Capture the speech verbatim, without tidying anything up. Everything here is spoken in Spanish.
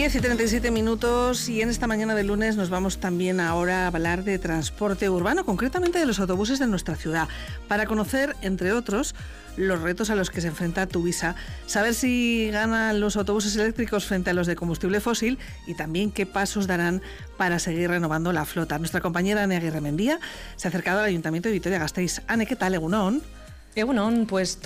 diez y treinta y siete minutos y en esta mañana de lunes nos vamos también ahora a hablar de transporte urbano, concretamente de los autobuses de nuestra ciudad, para conocer, entre otros, los retos a los que se enfrenta Tuvisa, saber si ganan los autobuses eléctricos frente a los de combustible fósil y también qué pasos darán para seguir renovando la flota. Nuestra compañera Ane Aguirre Mendía se ha acercado al Ayuntamiento de Vitoria-Gasteiz. Ane, ¿qué tal, egunon? Egunon, pues